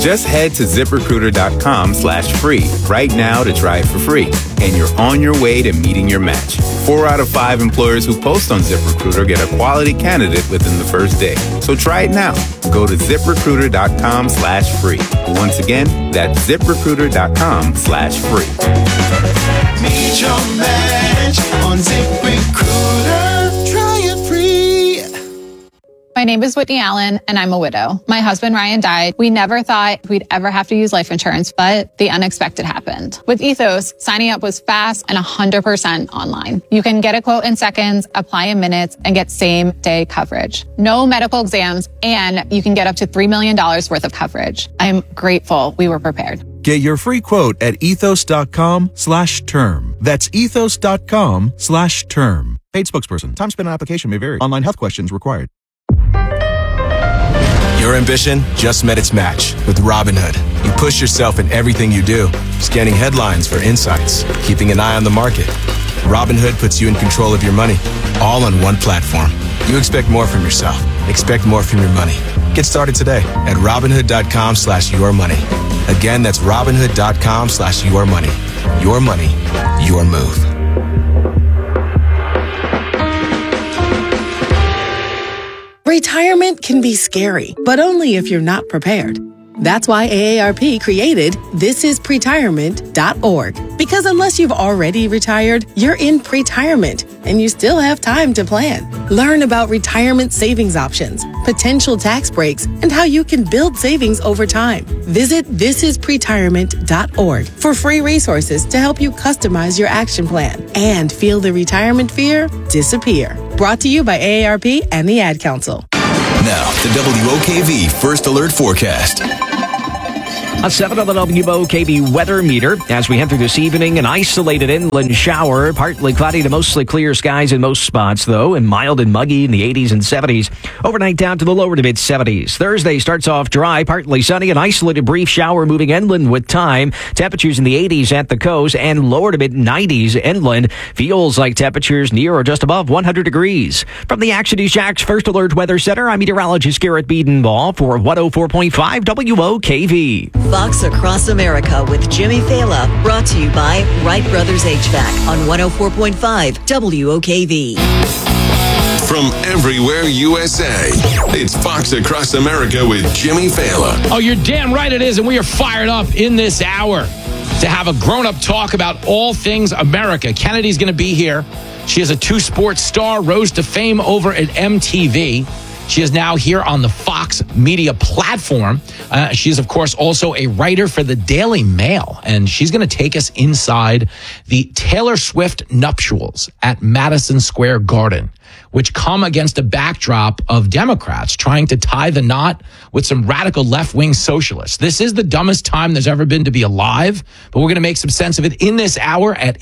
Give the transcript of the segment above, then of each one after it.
Just head to ZipRecruiter.com/free right now to try it for free. And you're on your way to meeting your match. 4 out of 5 employers who post on ZipRecruiter get a quality candidate within the first day. So try it now. Go to ZipRecruiter.com/free. Once again, that's ZipRecruiter.com/free. Meet your match on ZipRecruiter. Try it free. My name is Whitney Allen, and I'm a widow. My husband, Ryan, died. We never thought we'd ever have to use life insurance, but the unexpected happened. With Ethos, signing up was fast and 100% online. You can get a quote in seconds, apply in minutes, and get same-day coverage. No medical exams, and you can get up to $3 million worth of coverage. I'm grateful we were prepared. Get your free quote at ethos.com/term. That's ethos.com/term. Paid spokesperson. Time spent on application may vary. Online health questions required. Your ambition just met its match with Robinhood. You push yourself in everything you do, scanning headlines for insights, keeping an eye on the market. Robinhood puts you in control of your money, all on one platform. You expect more from yourself. Expect more from your money. Get started today at Robinhood.com/yourmoney. Again, that's Robinhood.com/yourmoney. Your money, your move. Retirement can be scary, but only if you're not prepared. That's why AARP created thisispretirement.org. Because unless you've already retired, you're in pretirement, and you still have time to plan. Learn about retirement savings options, potential tax breaks, and how you can build savings over time. Visit thisispretirement.org for free resources to help you customize your action plan and feel the retirement fear disappear. Brought to you by AARP and the Ad Council. Now, the WOKV First Alert Forecast. A 7 on the WOKV weather meter. As we head through this evening, an isolated inland shower, partly cloudy to mostly clear skies in most spots, though, and mild and muggy in the 80s and 70s. Overnight down to the lower to mid-70s. Thursday starts off dry, partly sunny, an isolated brief shower moving inland with time. Temperatures in the 80s at the coast and lower to mid-90s inland. Feels like temperatures near or just above 100 degrees. From the Action News Jax First Alert Weather Center, I'm meteorologist Garrett Biedenball for 104.5 WOKV. Fox Across America with Jimmy Fela, brought to you by Wright Brothers HVAC on 104.5 WOKV. From everywhere USA, it's Fox Across America with Jimmy Fela. Oh, you're damn right it is, and we are fired up in this hour to have a grown-up talk about all things America. Kennedy's going to be here. She is a 2-sport star, rose to fame over at MTV. She is now here on the Fox Media platform. She is, of course, also a writer for the Daily Mail, and she's going to take us inside the Taylor Swift nuptials at Madison Square Garden, which come against a backdrop of Democrats trying to tie the knot with some radical left-wing socialists. This is the dumbest time there's ever been to be alive, but we're going to make some sense of it in this hour at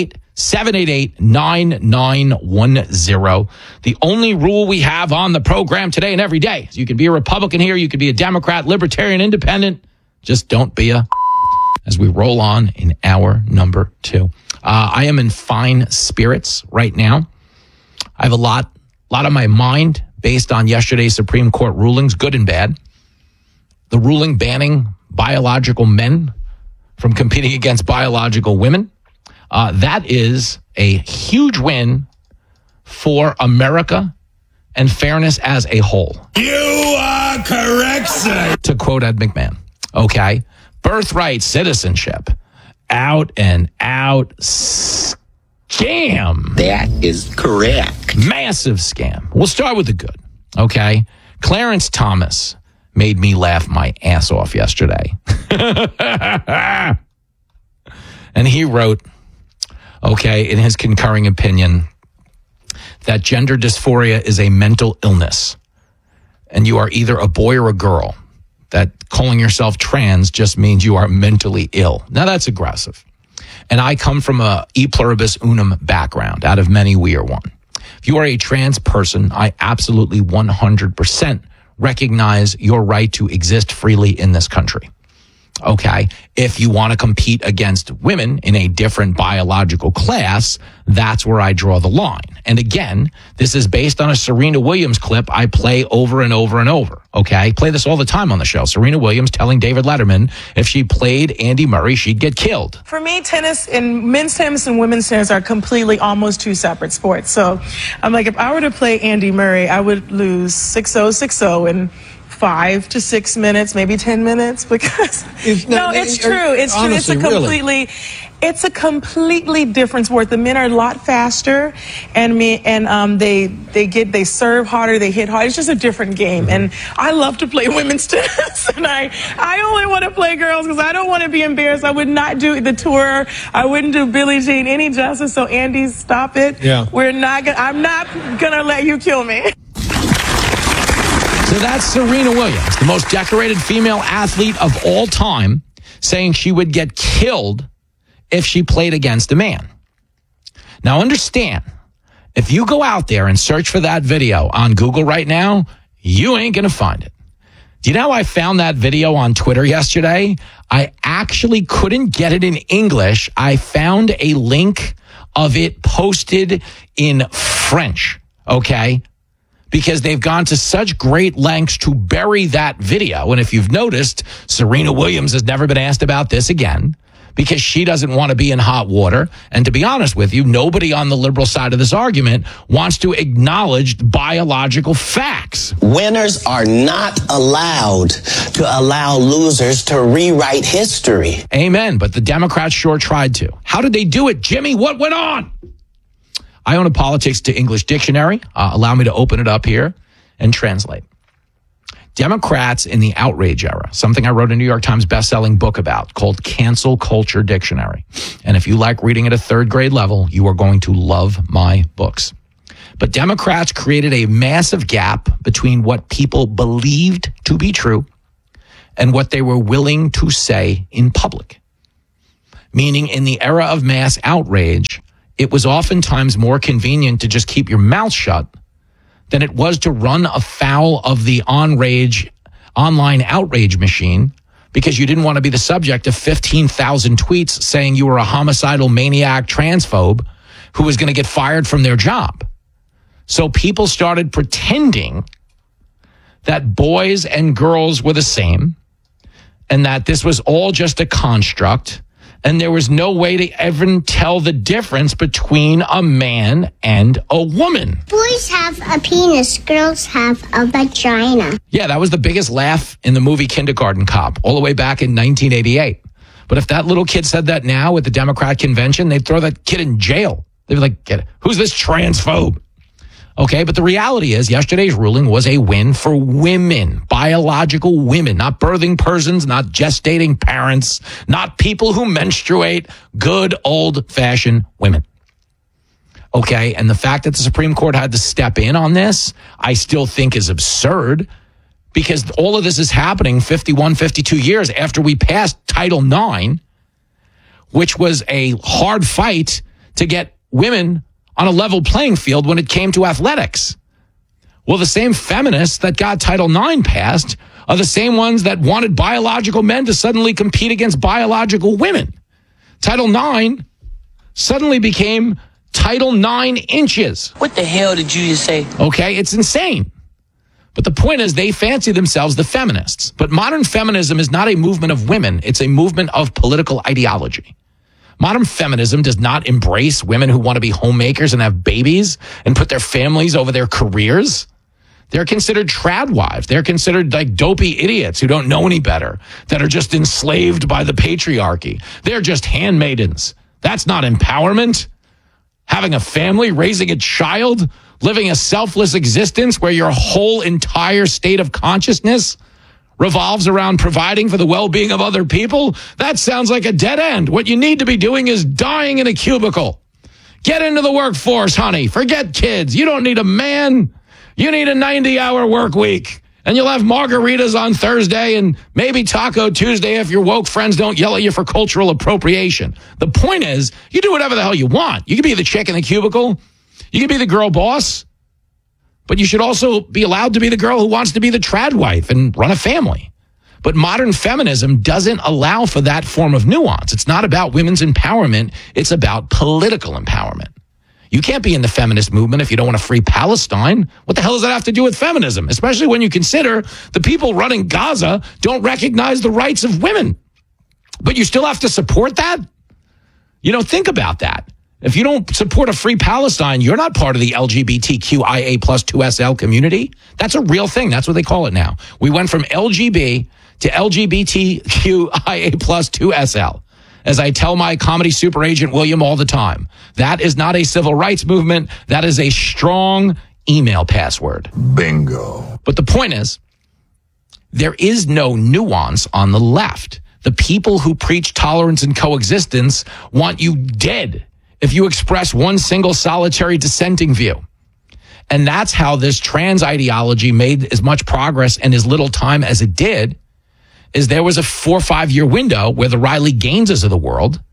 888-788-9910. The only rule we have on the program today and every day is you can be a Republican here, you can be a Democrat, Libertarian, Independent. Just don't be as we roll on in hour number 2. I am in fine spirits right now. I have a lot on my mind based on yesterday's Supreme Court rulings, good and bad. The ruling banning biological men from competing against biological women. That is a huge win for America and fairness as a whole. You are correct, sir. To quote Ed McMahon. Okay. Birthright citizenship. Out and out scam. That is correct. Massive scam. We'll start with the good. Okay. Clarence Thomas made me laugh my ass off yesterday. And he wrote, okay, in his concurring opinion, that gender dysphoria is a mental illness. And you are either a boy or a girl. That calling yourself trans just means you are mentally ill. Now, that's aggressive. And I come from a e pluribus unum background. Out of many, we are one. If you are a trans person, I absolutely 100% recognize your right to exist freely in this country. Okay. If you want to compete against women in a different biological class, that's where I draw the line. And again, this is based on a Serena Williams clip I play over and over and over. Okay. I play this all the time on the show. Serena Williams telling David Letterman if she played Andy Murray, she'd get killed. For me, tennis and men's tennis and women's tennis are completely almost two separate sports. So I'm like, if I were to play Andy Murray, I would lose 6-0, 6-0 in 5 to 6 minutes, maybe 10 minutes, because it's true. It's honestly, true. It's a completely different sport. The men are a lot faster, and they serve harder, they hit hard. It's just a different game, and I love to play women's tennis, and I only want to play girls because I don't want to be embarrassed. I would not do the tour. I wouldn't do Billie Jean any justice. So Andy, stop it. Yeah. I'm not gonna let you kill me. So that's Serena Williams, the most decorated female athlete of all time, saying she would get killed if she played against a man. Now understand, if you go out there and search for that video on Google right now, you ain't going to find it. Do you know how I found that video on Twitter yesterday? I actually couldn't get it in English. I found a link of it posted in French, okay? Because they've gone to such great lengths to bury that video. And if you've noticed, Serena Williams has never been asked about this again because she doesn't want to be in hot water. And to be honest with you, nobody on the liberal side of this argument wants to acknowledge biological facts. Winners are not allowed to allow losers to rewrite history. Amen. But the Democrats sure tried to. How did they do it, Jimmy? What went on? I own a politics to English dictionary. Allow me to open it up here and translate. Democrats in the outrage era, something I wrote a New York Times bestselling book about called Cancel Culture Dictionary. And if you like reading at a third grade level, you are going to love my books. But Democrats created a massive gap between what people believed to be true and what they were willing to say in public. Meaning in the era of mass outrage, it was oftentimes more convenient to just keep your mouth shut than it was to run afoul of the online outrage machine because you didn't want to be the subject of 15,000 tweets saying you were a homicidal maniac transphobe who was going to get fired from their job. So people started pretending that boys and girls were the same and that this was all just a construct. And there was no way to even tell the difference between a man and a woman. Boys have a penis, girls have a vagina. Yeah, that was the biggest laugh in the movie Kindergarten Cop, all the way back in 1988. But if that little kid said that now at the Democrat convention, they'd throw that kid in jail. They'd be like, who's this transphobe? Okay, but the reality is yesterday's ruling was a win for women, biological women, not birthing persons, not gestating parents, not people who menstruate, good old-fashioned women. Okay, and the fact that the Supreme Court had to step in on this, I still think is absurd because all of this is happening 51, 52 years after we passed Title IX, which was a hard fight to get women on a level playing field when it came to athletics. Well, the same feminists that got Title IX passed are the same ones that wanted biological men to suddenly compete against biological women. Title IX suddenly became Title 9 inches. What the hell did you just say? Okay, it's insane. But the point is they fancy themselves the feminists. But modern feminism is not a movement of women. It's a movement of political ideology. Modern feminism does not embrace women who want to be homemakers and have babies and put their families over their careers. They're considered trad wives. They're considered like dopey idiots who don't know any better, that are just enslaved by the patriarchy. They're just handmaidens. That's not empowerment. Having a family, raising a child, living a selfless existence where your whole entire state of consciousness revolves around providing for the well-being of other people, that sounds like a dead end. What you need to be doing is dying in a cubicle. Get into the workforce, honey. Forget kids. You don't need a man. You need a 90-hour work week. And you'll have margaritas on Thursday and maybe Taco Tuesday if your woke friends don't yell at you for cultural appropriation. The point is, you do whatever the hell you want. You can be the chick in the cubicle. You can be the girl boss. But you should also be allowed to be the girl who wants to be the trad wife and run a family. But modern feminism doesn't allow for that form of nuance. It's not about women's empowerment. It's about political empowerment. You can't be in the feminist movement if you don't want to free Palestine. What the hell does that have to do with feminism? Especially when you consider the people running Gaza don't recognize the rights of women. But you still have to support that? Think about that. If you don't support a free Palestine, you're not part of the LGBTQIA plus 2SL community. That's a real thing. That's what they call it now. We went from LGB to LGBTQIA plus 2SL. As I tell my comedy super agent William all the time, that is not a civil rights movement. That is a strong email password. Bingo. But the point is, there is no nuance on the left. The people who preach tolerance and coexistence want you dead if you express one single solitary dissenting view. And that's how this trans ideology made as much progress in as little time as it did. Is there was a 4 or 5 year window where the Riley Gaineses of the world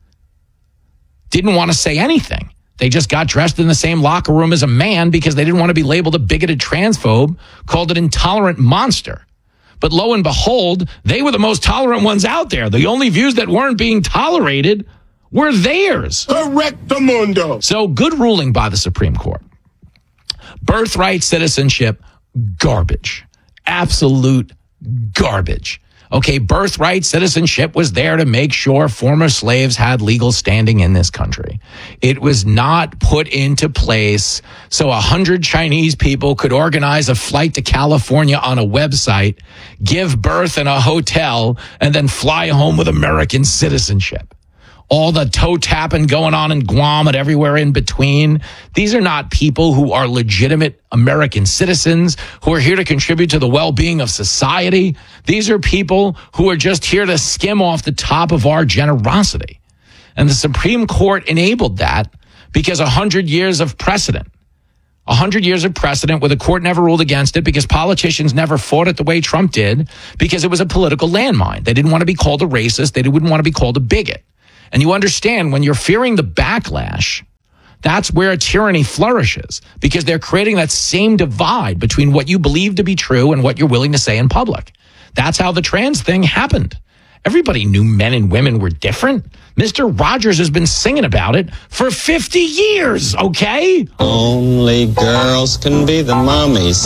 didn't want to say anything. They just got dressed in the same locker room as a man because they didn't want to be labeled a bigoted transphobe, called an intolerant monster. But lo and behold, they were the most tolerant ones out there. The only views that weren't being tolerated were theirs. Correctamundo. So good ruling by the Supreme Court. Birthright citizenship, garbage. Absolute garbage. Okay, birthright citizenship was there to make sure former slaves had legal standing in this country. It was not put into place so 100 Chinese people could organize a flight to California on a website, give birth in a hotel, and then fly home with American citizenship. All the toe tapping going on in Guam and everywhere in between. These are not people who are legitimate American citizens who are here to contribute to the well-being of society. These are people who are just here to skim off the top of our generosity. And the Supreme Court enabled that because 100 years of precedent. 100 years of precedent where the court never ruled against it because politicians never fought it the way Trump did because it was a political landmine. They didn't want to be called a racist. They wouldn't want to be called a bigot. And you understand when you're fearing the backlash, that's where tyranny flourishes because they're creating that same divide between what you believe to be true and what you're willing to say in public. That's how the trans thing happened. Everybody knew men and women were different. Mr. Rogers has been singing about it for 50 years, okay? Only girls can be the mommies.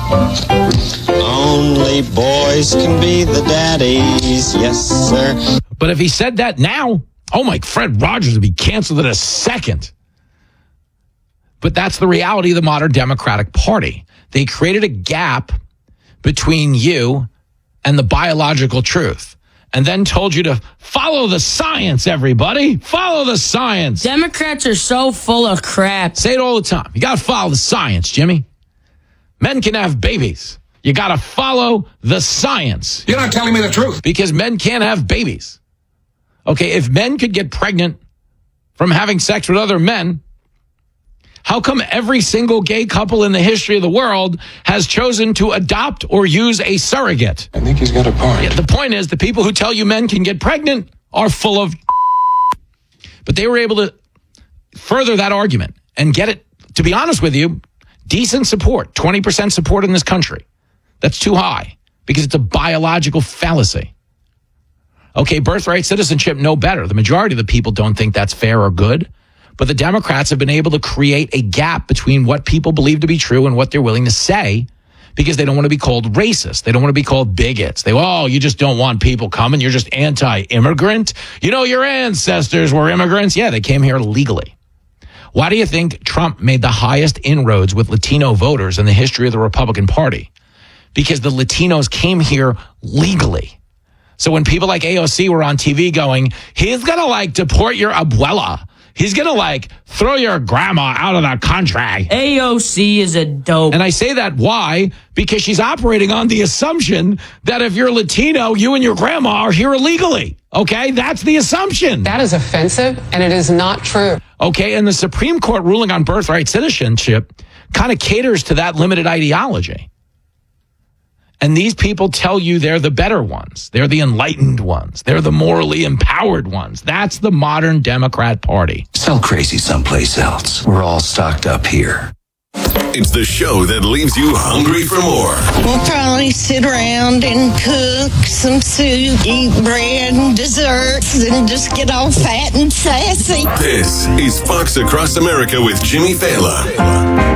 Only boys can be the daddies. Yes, sir. But if he said that now, oh my, Fred Rogers would be canceled in a second. But that's the reality of the modern Democratic Party. They created a gap between you and the biological truth and then told you to follow the science, everybody. Follow the science. Democrats are so full of crap. Say it all the time. You got to follow the science, Jimmy. Men can have babies. You got to follow the science. You're not telling me the truth. Because men can't have babies. Okay, if men could get pregnant from having sex with other men, how come every single gay couple in the history of the world has chosen to adopt or use a surrogate? I think he's got a point. Yeah, the point is the people who tell you men can get pregnant are full of but they were able to further that argument and get it, to be honest with you, decent support, 20% support in this country. That's too high because it's a biological fallacy. Okay, birthright citizenship, no better. The majority of the people don't think that's fair or good. But the Democrats have been able to create a gap between what people believe to be true and what they're willing to say because they don't want to be called racist. They don't want to be called bigots. You just don't want people coming. You're just anti-immigrant. You know, your ancestors were immigrants. Yeah, they came here legally. Why do you think Trump made the highest inroads with Latino voters in the history of the Republican Party? Because the Latinos came here legally. So when people like AOC were on TV going, he's going to deport your abuela. He's going to throw your grandma out of the country. AOC is a dope. And I say that why? Because she's operating on the assumption that if you're Latino, you and your grandma are here illegally. Okay? That's the assumption. That is offensive, and it is not true. Okay, and the Supreme Court ruling on birthright citizenship kind of caters to that limited ideology. And these people tell you they're the better ones. They're the enlightened ones. They're the morally empowered ones. That's the modern Democrat Party. Sell crazy someplace else. We're all stocked up here. It's the show that leaves you hungry for more. We'll probably sit around and cook some soup, eat bread and desserts, and just get all fat and sassy. This is Fox Across America with Jimmy Fallon.